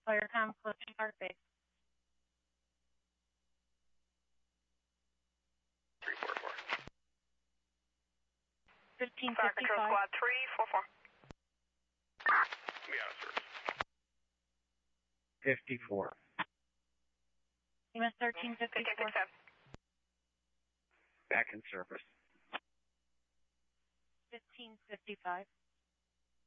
Sawyer Com, close to Park Base. 344. 1555. Fire Control Squad 344. We out of service. 54. EMS 1354. 1567. Back in service. 1555.